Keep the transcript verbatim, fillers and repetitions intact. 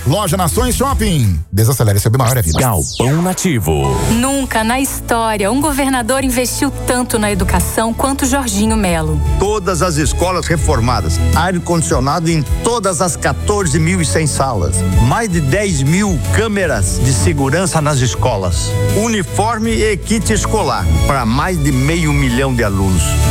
Loja Nações Shopping. Desacelere seu maior é vida. Galpão Nativo. Nunca na história um governador investiu tanto na educação quanto Jorginho Melo. Todas as escolas reformadas, ar-condicionado em todas as quatorze mil e cem salas, mais de dez mil câmeras de segurança nas escolas, uniforme e kit escolar para mais de meio milhão de alunos.